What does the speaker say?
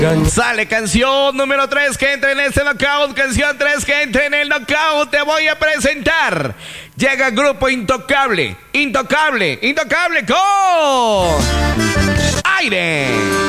Sale canción número 3 que entra en este knockout. Canción 3 que entra en el knockout. Te voy a presentar. Llega el grupo Intocable. Intocable con Aire.